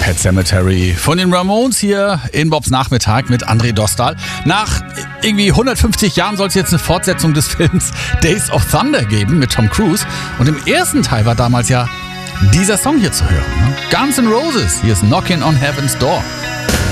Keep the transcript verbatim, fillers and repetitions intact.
Pet Sematary von den Ramones hier in Bobs Nachmittag mit André Dostal. Nach irgendwie hundertfünfzig Jahren soll es jetzt eine Fortsetzung des Films Days of Thunder geben mit Tom Cruise. Und im ersten Teil war damals ja dieser Song hier zu hören. Ne? Guns N' Roses, hier ist Knockin' on Heaven's Door.